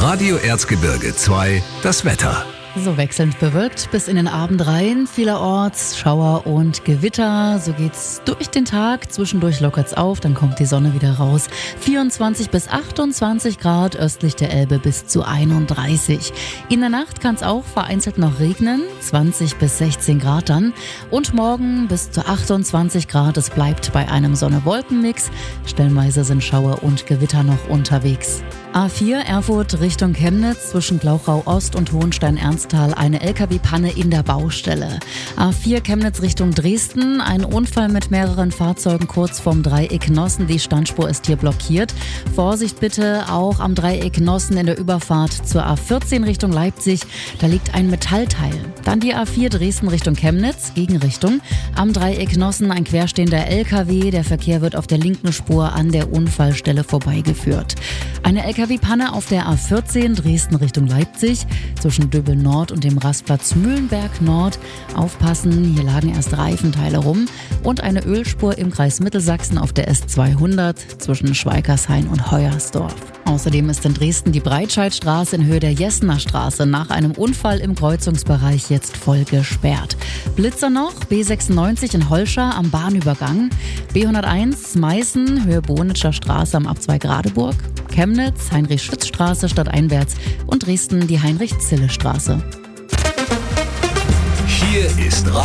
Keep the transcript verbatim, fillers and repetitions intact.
Radio Erzgebirge zwei, das Wetter. So wechselnd bewölkt bis in den Abend rein, vielerorts Schauer und Gewitter. So geht's durch den Tag, zwischendurch lockert's auf, dann kommt die Sonne wieder raus. vierundzwanzig bis achtundzwanzig Grad, östlich der Elbe bis zu einunddreißig. In der Nacht kann's auch vereinzelt noch regnen, zwanzig bis sechzehn Grad dann. Und morgen bis zu achtundzwanzig Grad, es bleibt bei einem Sonne-Wolken-Mix. Stellenweise sind Schauer und Gewitter noch unterwegs. A vier Erfurt Richtung Chemnitz, zwischen Glauchau Ost und Hohenstein-Ernsthal eine L K W-Panne in der Baustelle. A vier Chemnitz Richtung Dresden, ein Unfall mit mehreren Fahrzeugen kurz vorm Dreieck Nossen. Die Standspur ist hier blockiert. Vorsicht bitte auch am Dreieck Nossen in der Überfahrt zur A vierzehn Richtung Leipzig. Da liegt ein Metallteil. Dann die A vier Dresden Richtung Chemnitz, Gegenrichtung. Am Dreieck Nossen ein querstehender L K W. Der Verkehr wird auf der linken Spur an der Unfallstelle vorbeigeführt. Eine L K W-Panne auf der A vierzehn Dresden Richtung Leipzig zwischen Döbel Nord und dem Rastplatz Mühlenberg Nord. Aufpassen, hier lagen erst Reifenteile rum. Und eine Ölspur im Kreis Mittelsachsen auf der S zweihundert zwischen Schweikershain und Hoyersdorf. Außerdem ist in Dresden die Breitscheidstraße in Höhe der Jessener Straße nach einem Unfall im Kreuzungsbereich jetzt voll gesperrt. Blitzer noch, B sechsundneunzig in Holscha am Bahnübergang, B hunderteins Meißen, Höhe Bonitscher Straße am Abzweig Radeburg, Chemnitz, Heinrich-Schütz-Straße stadteinwärts und Dresden die Heinrich-Zille-Straße. Hier ist